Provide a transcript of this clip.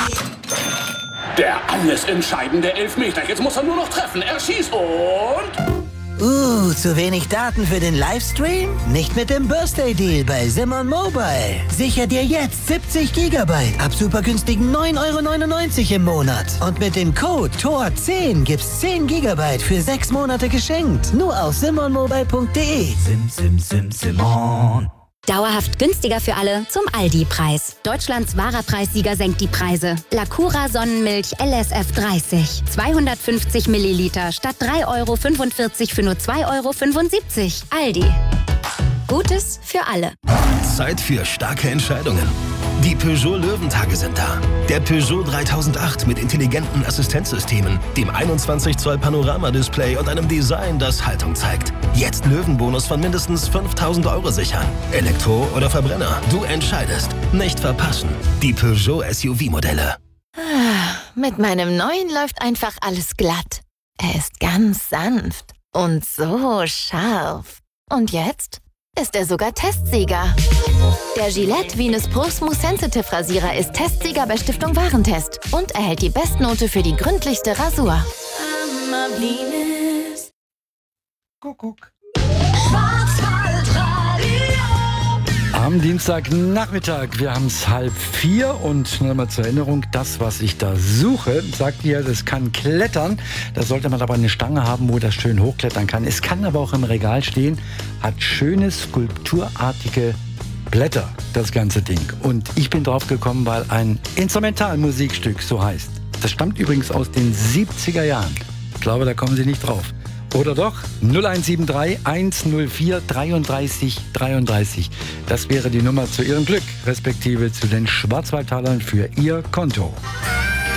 Der alles entscheidende Elfmeter. Jetzt muss er nur noch treffen. Er schießt und... zu wenig Daten für den Livestream? Nicht mit dem Birthday Deal bei Simon Mobile. Sicher dir jetzt 70 GB ab super günstigen 9,99 € im Monat. Und mit dem Code TOR10 gibt's 10 GB für 6 Monate geschenkt. Nur auf simonmobile.de. Simon. Dauerhaft günstiger für alle zum Aldi-Preis. Deutschlands wahrer Preissieger senkt die Preise. Lacura Sonnenmilch LSF 30. 250 Milliliter statt 3,45 € für nur 2,75 €. Aldi. Gutes für alle. Zeit für starke Entscheidungen. Die Peugeot Löwentage sind da. Der Peugeot 3008 mit intelligenten Assistenzsystemen, dem 21 Zoll Panoramadisplay und einem Design, das Haltung zeigt. Jetzt Löwenbonus von mindestens 5.000 € sichern. Elektro oder Verbrenner, du entscheidest. Nicht verpassen. Die Peugeot SUV-Modelle. Mit meinem neuen läuft einfach alles glatt. Er ist ganz sanft und so scharf. Und jetzt ist er sogar Testsieger. Der Gillette Venus Pro Smooth Sensitive Rasierer ist Testsieger bei Stiftung Warentest und erhält die Bestnote für die gründlichste Rasur. Kuckuck. Am Dienstagnachmittag, wir haben es 3:30 und nur mal zur Erinnerung, das, was ich da suche, sagt ihr, das kann klettern. Da sollte man aber eine Stange haben, wo das schön hochklettern kann. Es kann aber auch im Regal stehen, hat schöne skulpturartige Blätter, das ganze Ding. Und ich bin drauf gekommen, weil ein Instrumentalmusikstück so heißt. Das stammt übrigens aus den 70er Jahren. Ich glaube, da kommen Sie nicht drauf. Oder doch? 0173 104 33 33. Das wäre die Nummer zu Ihrem Glück, respektive zu den Schwarzwaldtalern für Ihr Konto.